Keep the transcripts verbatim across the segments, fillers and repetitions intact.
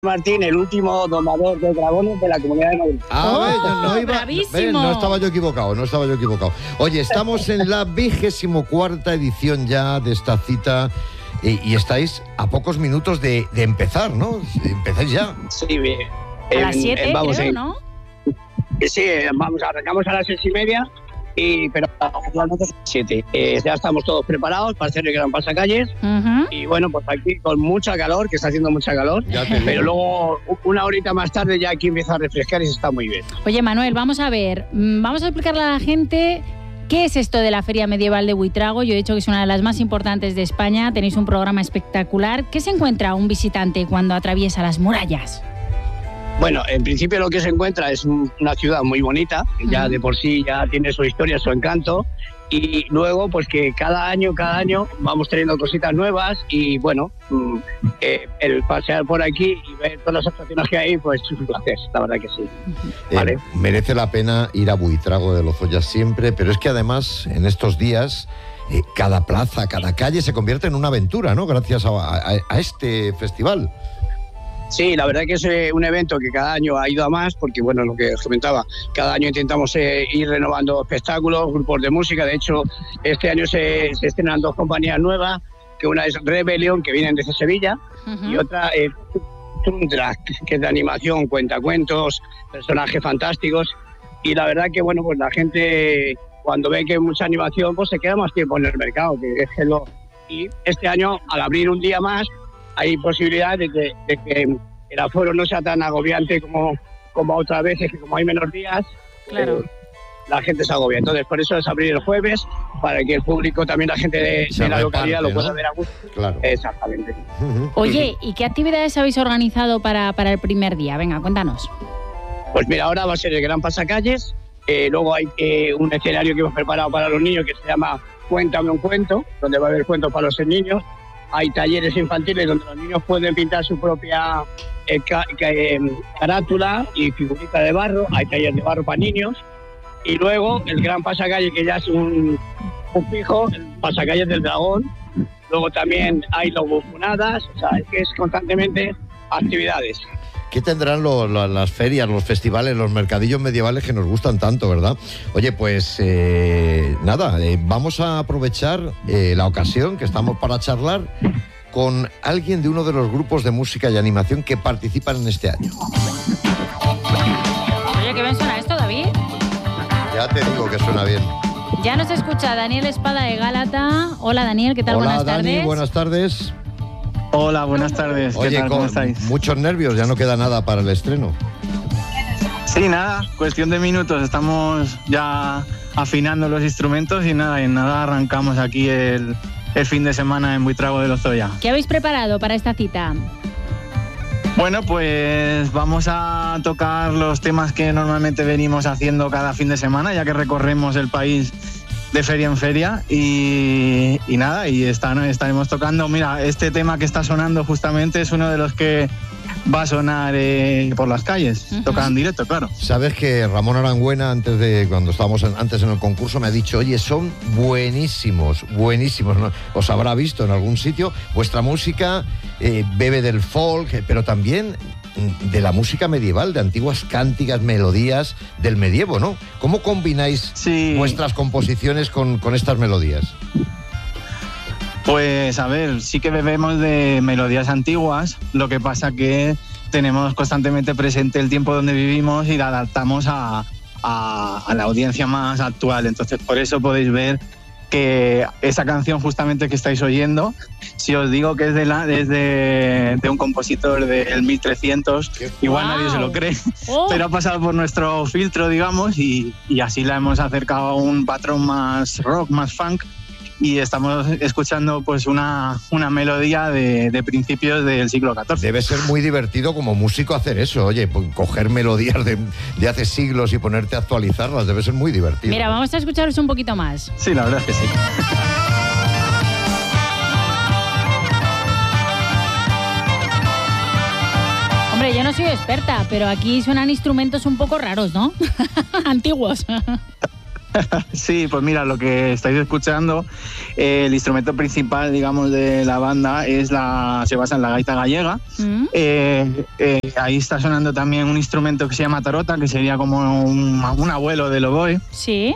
Martín, el último domador de dragones de la Comunidad de Madrid. Ah, Oh, ve, no, no iba, bravísimo. ve, no estaba yo equivocado, no estaba yo equivocado. Oye, estamos en la vigésimo cuarta edición ya de esta cita y, y estáis a pocos minutos de, de empezar, ¿no? Empezáis ya. Sí, bien. A las En- siete, en- vamos, creo, en- ¿no? Sí, vamos, arrancamos a las seis y media, y, pero actualmente son siete. Eh, ya estamos todos preparados para hacer el gran pasacalles. Ujú. Y bueno, pues aquí con mucha calor, que está haciendo mucha calor. Ya te digo. Pero luego, una horita más tarde, ya aquí empieza a refrescar y se está muy bien. Oye, Manuel, vamos a ver. mm, Vamos a explicarle a la gente qué es esto de la Feria Medieval de Buitrago. Yo he dicho que es una de las más importantes de España. Tenéis un programa espectacular. ¿Qué se encuentra un visitante cuando atraviesa las murallas? Bueno, en principio lo que se encuentra es un- una ciudad muy bonita, ya de por sí ya tiene su historia, su encanto, y luego pues que cada año, cada año vamos teniendo cositas nuevas y bueno, mm, eh, el pasear por aquí y ver todas las atracciones que hay, pues es un placer, la verdad que sí. Eh, Vale. merece la pena ir a Buitrago de Lozoya siempre, pero es que además en estos días eh, cada plaza, cada calle se convierte en una aventura, ¿no? Gracias a, a- a este festival. Sí, la verdad que es eh, un evento que cada año ha ido a más, porque bueno, lo que os comentaba, cada año intentamos eh, ir renovando espectáculos, grupos de música. De hecho, este año se, se estrenan dos compañías nuevas, que una es Rebelión, que vienen desde Sevilla, Ujú. y otra eh, Tundra, que es de animación, cuentacuentos, personajes fantásticos. Y la verdad que bueno, pues la gente cuando ve que hay mucha animación, pues se queda más tiempo en el mercado, que es que lo... Y este año, al abrir un día más, hay posibilidad de que, de que el aforo no sea tan agobiante como, como otras veces, que como hay menos días, Claro. eh, la gente se agobia. Entonces, por eso es abrir el jueves, para que el público, también la gente de, Se de la reparte, localidad, lo ¿no? pueda ver a gusto. Claro. Exactamente. Ujú. Oye, ¿y qué actividades habéis organizado para, para el primer día? Venga, cuéntanos. Pues mira, ahora va a ser el gran pasacalles. Eh, luego hay eh, un escenario que hemos preparado para los niños que se llama Cuéntame un cuento, donde va a haber cuentos para los niños. Hay talleres infantiles donde los niños pueden pintar su propia eh, ca- ca- eh, carátula y figurita de barro. Hay talleres de barro para niños. Y luego el gran pasacalles, que ya es un, un fijo, el pasacalles del dragón. Luego también hay los bufunadas, o sea, es que es constantemente actividades. ¿Qué tendrán lo- lo- las ferias, los festivales, los mercadillos medievales que nos gustan tanto, verdad? Oye, pues eh, nada, eh, vamos a aprovechar eh, la ocasión que estamos para charlar con alguien de uno de los grupos de música y animación que participan en este año. Oye, ¿qué bien suena esto, David? Ya te digo que suena bien. Ya nos escucha Daniel Espada de Gálata. Hola, Daniel, ¿qué tal? Hola, buenas Dani, tardes. buenas tardes. Hola, buenas tardes. ¿Qué Oye, tal? ¿Cómo con estáis? muchos nervios, ya no queda nada para el estreno. Sí, nada, cuestión de minutos. Estamos ya afinando los instrumentos y nada, en nada arrancamos aquí el, el fin de semana en Buitrago de Lozoya. ¿Qué habéis preparado para esta cita? Bueno, pues vamos a tocar los temas que normalmente venimos haciendo cada fin de semana, ya que recorremos el país de feria en feria y, y nada, y está- estaremos tocando. Mira, este tema que está sonando justamente es uno de los que va a sonar eh, por las calles, Ujú. tocar en directo, claro. Sabes que Ramón Arangüena, antes de cuando estábamos en- antes en el concurso, me ha dicho, oye, son buenísimos, buenísimos, ¿no? Os habrá visto en algún sitio. Vuestra música eh, bebe del folk, eh, pero también mm, de la música medieval, de antiguas cánticas, melodías del medievo, ¿no? ¿Cómo combináis Sí. vuestras composiciones con, con estas melodías? Pues a ver, sí que bebemos de melodías antiguas, lo que pasa que tenemos constantemente presente el tiempo donde vivimos y la adaptamos a, a- a la audiencia más actual. Entonces, por eso podéis ver que esa canción justamente que estáis oyendo, si os digo que es de, la, es de, de un compositor del mil trescientos, igual Guau. nadie se lo cree, Oh, pero ha pasado por nuestro filtro, digamos, y, y así la hemos acercado a un patrón más rock, más funk, y estamos escuchando pues una, una melodía de, de principios del siglo catorce. Debe ser muy divertido como músico hacer eso, oye, pues, coger melodías de, de hace siglos y ponerte a actualizarlas, debe ser muy divertido. mira, vamos a escucharos un poquito más. Sí, la verdad es que sí. Hombre, yo no soy experta, pero aquí suenan instrumentos un poco raros, ¿no? Antiguos. Sí, pues mira, lo que estáis escuchando, eh, el instrumento principal, digamos, de la banda es la, se basa en la gaita gallega. Mm. Eh, eh, ahí está sonando también un instrumento que se llama tarota, que sería como un, un abuelo del oboe. Sí.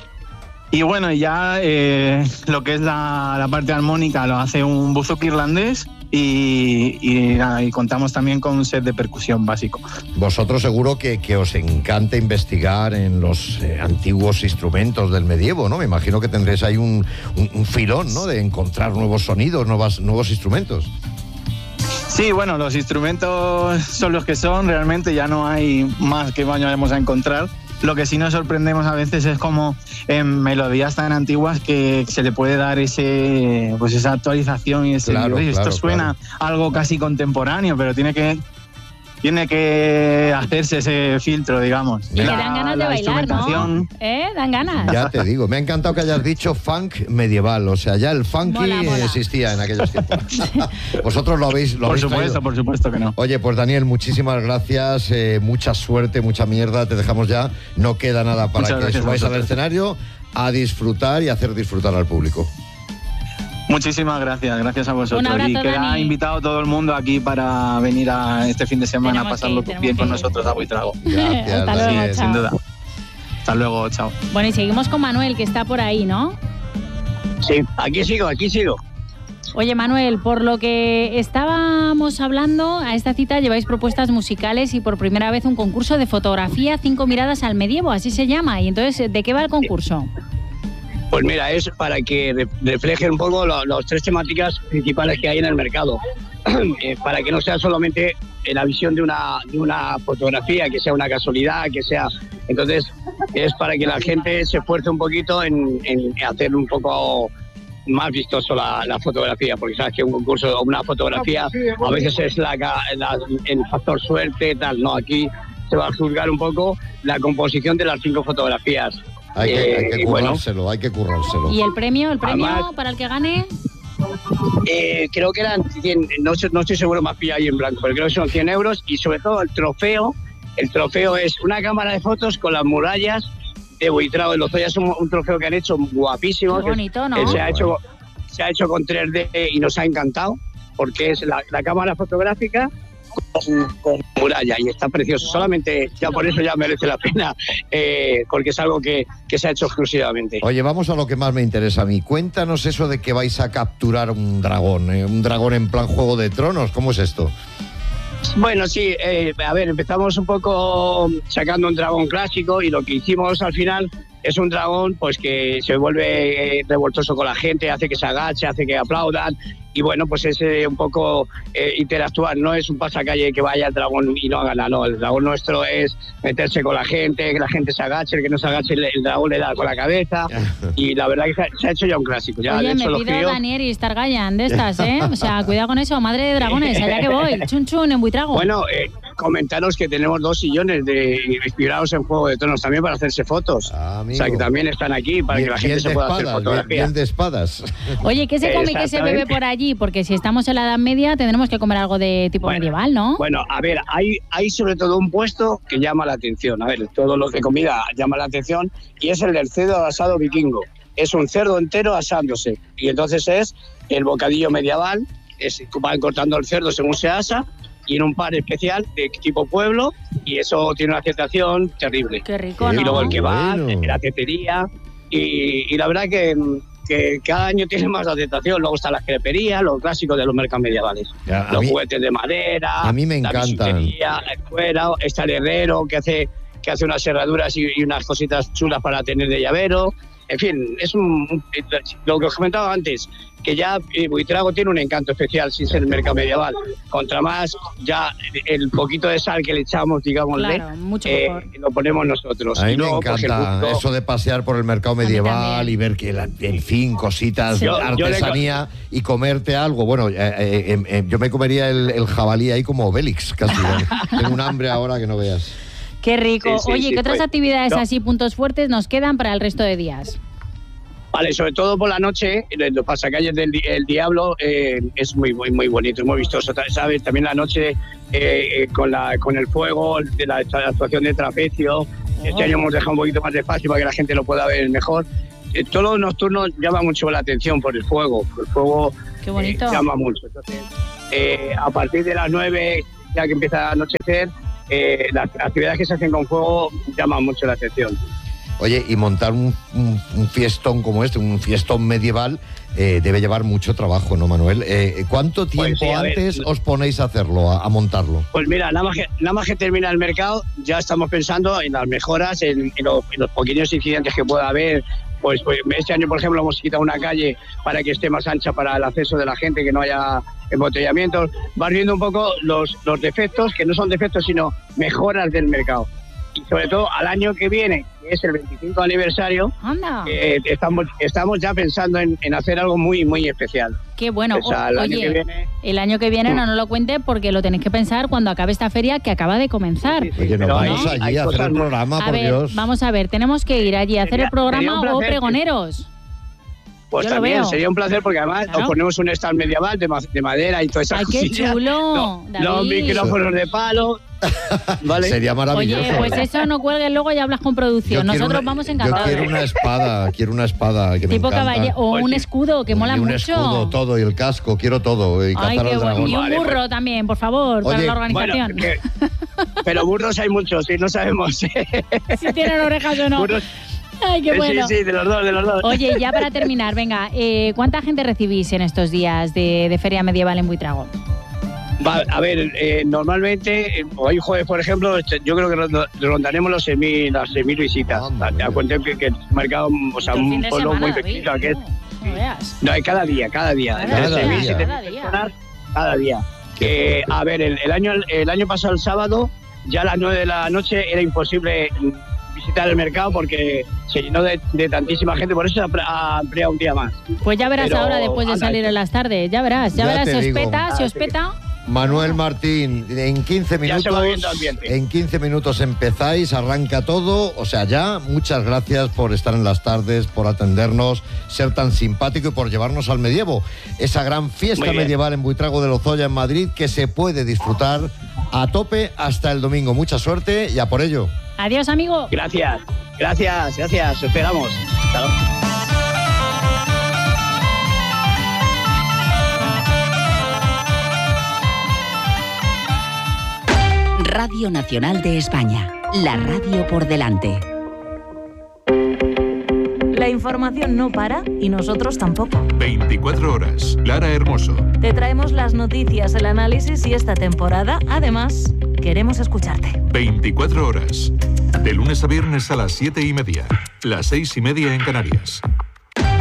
Y bueno, ya eh, lo que es la, la parte armónica lo hace un buzuki irlandés. Y, y, nada, y contamos también con un set de percusión básico. Vosotros seguro que, que os encanta investigar en los eh, antiguos instrumentos del medievo, ¿no? Me imagino que tendréis ahí un, un, un filón, ¿no? De encontrar nuevos sonidos, nuevas, nuevos instrumentos. Sí, bueno, los instrumentos son los que son, realmente ya no hay más que vayamos a encontrar. Lo que sí nos sorprendemos a veces es como en melodías tan antiguas que se le puede dar ese, pues esa actualización y ese claro, claro, esto claro, suena claro. algo casi contemporáneo, pero tiene que tiene que hacerse ese filtro, digamos. Y la, que dan ganas de bailar, ¿no? ¿Eh? Dan ganas. Ya te digo, me ha encantado que hayas dicho funk medieval, o sea, ya el funky mola, mola. existía en aquellos tiempos. Vosotros lo habéis lo Por habéis supuesto, traído. por supuesto que no. Oye, pues Daniel, muchísimas gracias, eh, mucha suerte, mucha mierda, te dejamos ya, no queda nada para Muchas que subáis al escenario a disfrutar y hacer disfrutar al público. Muchísimas gracias, gracias a vosotros. Un abrazo, y queda Dani. invitado todo el mundo aquí para venir a este fin de semana tenemos a pasarlo que, bien con ir. nosotros a Buitrago. Gracias, Hasta luego, sí, sin duda. Hasta luego, chao. Bueno, y seguimos con Manuel, que está por ahí, ¿no? Sí, aquí sigo, aquí sigo. Oye, Manuel, por lo que estábamos hablando, a esta cita lleváis propuestas musicales y por primera vez un concurso de fotografía, cinco miradas al medievo, así se llama. Y entonces, ¿de qué va el concurso? Pues mira, es para que re- refleje un poco las lo, tres temáticas principales que hay en el mercado, eh, para que no sea solamente la visión de una, de una fotografía, que sea una casualidad, que sea... Entonces, es para que la gente se esfuerce un poquito en, en hacer un poco más vistoso la, la fotografía, porque sabes que un concurso o una fotografía a veces es la, la, el factor suerte, tal, no, aquí se va a juzgar un poco la composición de las cinco fotografías. Hay que, eh, hay que currárselo, bueno, hay que currárselo. ¿Y el premio? ¿El premio Además, para el que gane? Eh, creo que eran cien, no, no estoy seguro, más pilla ahí en blanco, pero creo que son cien euros y sobre todo el trofeo, el trofeo es una cámara de fotos con las murallas de Buitrago de Lozoya. Es un, un trofeo que han hecho guapísimo. Qué bonito, que, ¿no? Que se, ha hecho, se ha hecho con tres D y nos ha encantado porque es la, la cámara fotográfica con, con muralla y está precioso. Solamente ya por eso ya merece la pena, eh, porque es algo que, que se ha hecho exclusivamente. Oye, vamos a lo que más me interesa a mí. Cuéntanos eso de que vais a capturar un dragón, ¿eh? Un dragón en plan Juego de Tronos. ¿Cómo es esto? Bueno, sí, eh, a ver, empezamos un poco sacando un dragón clásico y lo que hicimos al final es un dragón pues que se vuelve eh, revoltoso con la gente, hace que se agache, hace que aplaudan y bueno, pues es eh, un poco eh, interactuar, no es un pasacalle que vaya el dragón y no haga nada, no, el dragón nuestro es meterse con la gente, que la gente se agache, el que no se agache el, el dragón le da con la cabeza y la verdad que se ha, se ha hecho ya un clásico. Ya, Oye, de hecho, me pido críos... Daniel y Stargayan de estas, ¿eh? O sea, cuidado con eso, madre de dragones, allá que voy, chun chun en Buitrago. Bueno, eh, comentaros que tenemos dos sillones de inspirados en Juego de Tronos también para hacerse fotos. Ah, o sea, que también están aquí para bien, que la gente se pueda espadas, hacer fotografía. Bien, bien de espadas. Oye, ¿qué se come y qué se bebe por allí? Porque si estamos en la Edad Media tendremos que comer algo de tipo bueno, medieval, ¿no? Bueno, a ver, hay, hay sobre todo un puesto que llama la atención. A ver, todo lo de comida llama la atención y es el del cerdo asado vikingo. Es un cerdo entero asándose y entonces es el bocadillo medieval, es, van cortando el cerdo según se asa y en un par especial de tipo pueblo y eso tiene una aceptación terrible. Qué rico, Y ¿no? luego el kebab, Bueno. la tetería y, y la verdad que, que cada año tiene más aceptación. Luego está la crepería, los clásicos de los mercados medievales. Ya, a Los mí- juguetes de madera, a mí me la encantan. bisutería, el cuero, está el herrero que hace, que hace unas herraduras y, y unas cositas chulas para tener de llavero. En fin, es un, un- lo que os comentaba antes, que ya eh, Buitrago tiene un encanto especial sin ser el mercado medieval. Contra más, ya el poquito de sal que le echamos, digámosle, Claro, mucho eh, mejor. lo ponemos nosotros. A mí Y me luego, pues, el encanta gusto- eso de pasear por el mercado mí medieval también. y ver que, la- en fin, cositas, Sí. Yo- yo le- artesanía y comerte algo. Bueno, eh, eh, eh, eh, yo me comería el, el jabalí ahí como Obélix, casi. Tengo un hambre ahora que no veas. Qué rico. Sí, sí, Oye, sí, ¿qué otras pues, actividades no. así, puntos fuertes, nos quedan para el resto de días? Vale, sobre todo por la noche, en los pasacalles del di- el Diablo eh, es muy, muy, muy bonito, es muy vistoso, ¿sabes? También la noche eh, eh, con, la, con el fuego, de la, la actuación de trapecio, Este año hemos dejado un poquito más de espacio para que la gente lo pueda ver mejor. Eh, Todos los nocturnos llama mucho la atención por el fuego. El fuego Qué bonito. eh, llama mucho. Entonces, eh, a partir de las nueve, ya que empieza a anochecer, eh, las actividades que se hacen con fuego llaman mucho la atención. Oye, y montar un, un- un fiestón como este, un fiestón medieval, eh, debe llevar mucho trabajo, ¿no, Manuel? Eh, ¿Cuánto tiempo sí, a ver, antes os ponéis a hacerlo, a, a montarlo? Pues mira, nada más, que, nada más que termina el mercado, ya estamos pensando en las mejoras, en, en los, en los pequeños incidentes que pueda haber. Pues, pues este año, por ejemplo, hemos quitado una calle para que esté más ancha para el acceso de la gente, que no haya embotellamientos. Vas viendo un poco los, los defectos, que no son defectos, sino mejoras del mercado. Y sobre todo al año que viene, que es el veinticinco aniversario, Anda. eh, estamos, estamos ya pensando en, en hacer algo muy, muy especial. Qué bueno. O sea, el O- año Oye, que viene... el año que viene no nos lo cuente porque lo tenéis que pensar cuando acabe esta feria que acaba de comenzar. Sí, sí, Oye, nos pero vamos hay- allí hay a hacer cosas el muy- programa, A por ver, Dios. vamos a ver, tenemos que ir allí a hacer Sería- el programa sería un o placer, pregoneros. Pues Yo lo también, veo. sería un placer porque además Claro. nos ponemos un stand medieval de, ma- de madera y todas esas ¡Ay, qué cosillas. chulo! No, David. los micrófonos de palo. ¿Vale? Sería maravilloso. Oye, pues eso no cuelgues luego y hablas con Yo producción. quiero Nosotros una- vamos encantados. Yo quiero una espada, quiero una espada que me Tipo encanta. caballero o Pues un sí. escudo que mola y un mucho. escudo, todo, y el casco, quiero todo. Y Ay, cazar qué al bueno. dragón. Y un Vale, burro también, por favor, para Oye, la Bueno, organización. que- pero burros hay muchos y no sabemos. Si tienen orejas o no. Burros- Ay, qué bueno. Sí, sí, de los dos, de los dos. Oye, ya para terminar, venga, eh, ¿cuánta gente recibís en estos días de, de Feria Medieval en Buitrago? Va, a ver, eh, normalmente, eh, hoy jueves, por ejemplo, este, yo creo que rondo- rondaremos los seis mil, las seis mil visitas. Anda, Te mira. cuento que, que es un mercado, o sea, Todo el fin un de pueblo semana, muy David, pequeño, que es, no, no veas. no, hay cada día, cada día. Cada Entre día, seis mil y siete mil cada día. personas, cada día. Que, a ver, el, el año el año pasado, el sábado, ya a las nueve de la noche era imposible mm, visitar el mercado porque se llenó de, de tantísima gente, por eso se ha apre- ha ampliado un día más. Pues ya verás Pero, ahora después de anda, salir en las tardes, ya verás, ya, Ya verás te si os digo. peta, si Ah, os sí. peta. Manuel Martín, en quince Ya se va viendo minutos, ambiente. en quince minutos empezáis, arranca todo, o sea, ya, muchas gracias por estar en las tardes, por atendernos, ser tan simpático y por llevarnos al medievo, esa gran fiesta Muy bien. medieval en Buitrago de Lozoya, en Madrid, que se puede disfrutar a tope hasta el domingo. Mucha suerte y a por ello. Adiós, amigo. Gracias, gracias, gracias, os esperamos. Hasta luego. Radio Nacional de España, la radio por delante. La información no para y nosotros tampoco. veinticuatro horas. Lara Hermoso. Te traemos las noticias, el análisis y esta temporada, además, queremos escucharte. veinticuatro horas. De lunes a viernes a las siete y media. Las seis y media en Canarias.